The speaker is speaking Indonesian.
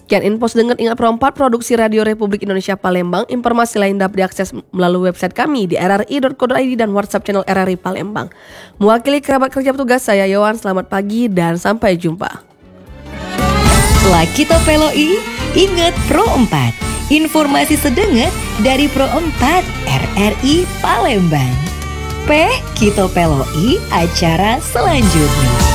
Sekian info sedengar ingat Pro 4 Produksi Radio Republik Indonesia Palembang. Informasi lain dapat diakses melalui website kami di rri.co.id dan WhatsApp channel RRI Palembang. Mewakili kerabat kerja petugas, saya Yohan. Selamat pagi dan sampai jumpa. Lakito Peloi, ingat Pro 4. Informasi sedengar dari Pro 4 RRI Palembang. Kita Peloi acara selanjutnya.